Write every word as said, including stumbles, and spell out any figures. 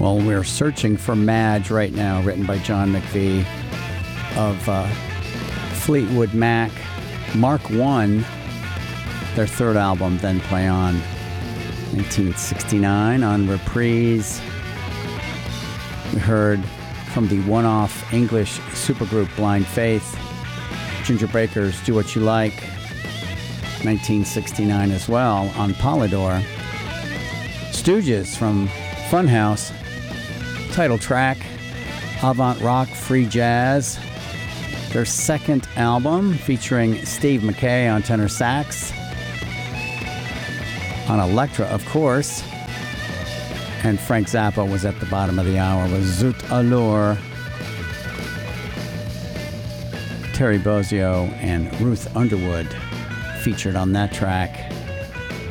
Well, we're searching for Madge right now, written by John McVie of uh, Fleetwood Mac. Mark one, their third album, Then Play On, nineteen sixty-nine, on Reprise. We heard from the one-off English supergroup Blind Faith, Ginger Baker's Do What You Like, nineteen sixty-nine as well, on Polydor. Stooges from Funhouse, title track, Avant Rock Free Jazz, their second album featuring Steve Mackay on tenor sax, on Elektra, of course, and Frank Zappa was at the bottom of the hour with Zoot Allure, Terry Bozzio and Ruth Underwood featured on that track.